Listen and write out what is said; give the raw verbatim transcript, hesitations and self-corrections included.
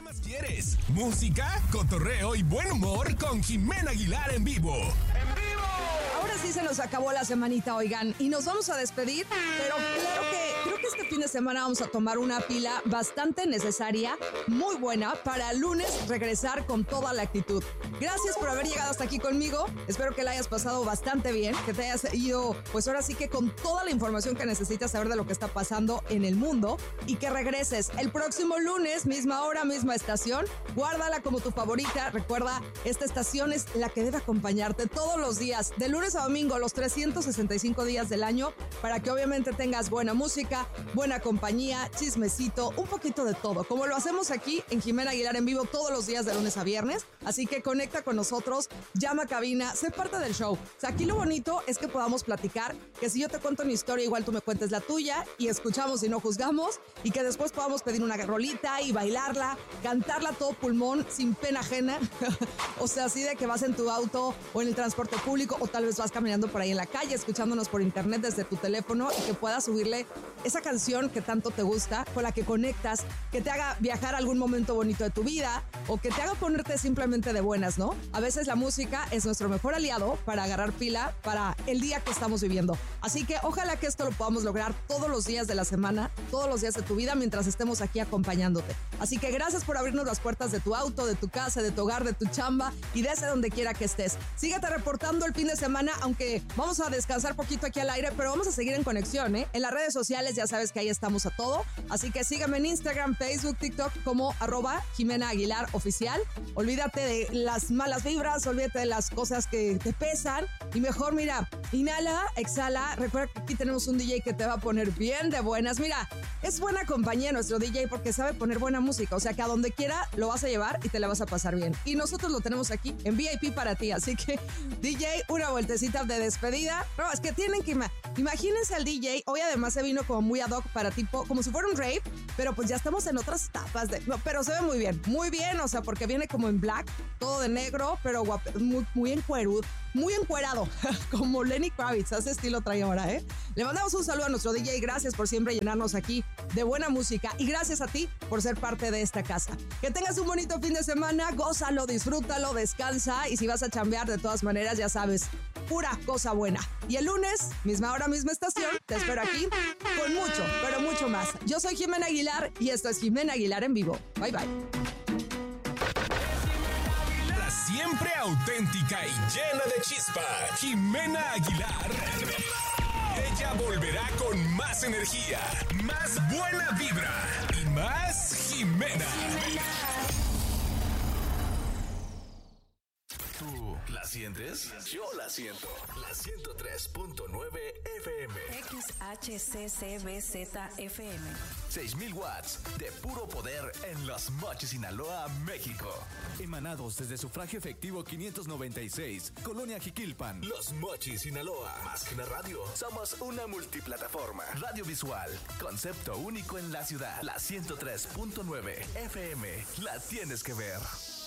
más quieres? Música, cotorreo y buen humor con Jimena Aguilar en vivo. ¡En vivo! Ahora sí se nos acabó la semanita, oigan, y nos vamos a despedir, pero claro que creo que este fin de semana vamos a tomar una pila bastante necesaria, muy buena, para el lunes regresar con toda la actitud. Gracias por haber llegado hasta aquí conmigo, espero que la hayas pasado bastante bien, que te hayas ido, pues ahora sí que con toda la información que necesitas saber de lo que está pasando en el mundo, y que regreses el próximo lunes, misma hora, misma estación, guárdala como tu favorita, recuerda, esta estación es la que debe acompañarte todos los días, de lunes a domingo, los trescientos sesenta y cinco días del año, para que obviamente tengas buena música, buena compañía, chismecito, un poquito de todo, como lo hacemos aquí en Jimena Aguilar en vivo todos los días de lunes a viernes, así que conecta con nosotros, llama a cabina, sé parte del show. O sea, aquí lo bonito es que podamos platicar, que si yo te cuento mi historia, igual tú me cuentes la tuya, y escuchamos y no juzgamos, y que después podamos pedir una rolita y bailarla, cantarla a todo pulmón, sin pena ajena, o sea, así de que vas en tu auto o en el transporte público, o tal vez vas caminando por ahí en la calle, escuchándonos por internet desde tu teléfono, y que puedas subirle esa canción que tanto te gusta, con la que conectas, que te haga viajar a algún momento bonito de tu vida, o que te haga ponerte simplemente de buenas, ¿no? A veces la música es nuestro mejor aliado para agarrar pila para el día que estamos viviendo. Así que ojalá que esto lo podamos lograr todos los días de la semana, todos los días de tu vida, mientras estemos aquí acompañándote. Así que gracias por abrirnos las puertas de tu auto, de tu casa, de tu hogar, de tu chamba y desde donde quiera que estés. Síguete reportando el fin de semana, aunque vamos a descansar poquito aquí al aire, pero vamos a seguir en conexión, ¿eh? En las redes sociales ya sabes que ahí estamos a todo, así que sígueme en Instagram, Facebook, TikTok como arroba Jimena Aguilar Oficial. Olvídate de las malas vibras, olvídate de las cosas que te pesan y mejor, mira, inhala, exhala. Recuerda que aquí tenemos un D J que te va a poner bien de buenas. Mira, es buena compañía nuestro D J porque sabe poner buena música, o sea que a donde quiera lo vas a llevar y te la vas a pasar bien. Y nosotros lo tenemos aquí en V I P para ti, así que D J, una vueltecita de despedida. No, es que tienen que... Imagínense al D J, hoy además se vino como muy ad hoc para tipo, como si fuera un rave, pero pues ya estamos en otras etapas de... No, pero se ve muy bien, muy bien, o sea, porque viene como en black, todo de negro, pero guapo, muy, muy encuerado, muy encuerado, como Lenny Kravitz, ese estilo trae ahora, ¿eh? Le mandamos un saludo a nuestro D J, gracias por siempre llenarnos aquí de buena música y gracias a ti por ser parte de esta casa. Que tengas un bonito fin de semana, gózalo, disfrútalo, descansa y si vas a chambear de todas maneras, ya sabes, pura cosa buena. Y el lunes, misma hora, misma estación, te espero aquí con mucho, pero mucho más. Yo soy Jimena Aguilar y esto es Jimena Aguilar en vivo. Bye, bye. La siempre auténtica y llena de chispa, Jimena Aguilar. Ella volverá con más energía, más buena vibra y más Jimena. ¿Tú la sientes? Yo la siento. La ciento tres punto nueve F M. X H C C B Z F M. seis mil watts de puro poder en Los Mochis, Sinaloa, México. Emanados desde Sufragio Efectivo quinientos noventa y seis, Colonia Jiquilpan. Los Mochis, Sinaloa. Más que una radio, somos una multiplataforma. Radio visual, concepto único en la ciudad. La ciento tres punto nueve F M. La tienes que ver.